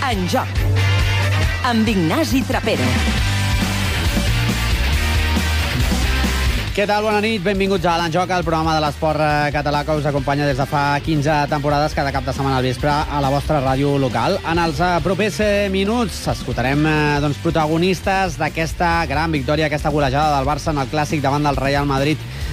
En Joc, amb Ignasi Trapero. Què tal? Bona nit, benvinguts a l'En Joc, el programa de l'esport català que us acompanya des de fa 15 temporades cada cap de setmana al vespre a la vostra ràdio local. En els propers minuts escoltarem protagonistes d'aquesta gran victòria, aquesta golejada del Barça en el Clàssic davant del Real Madrid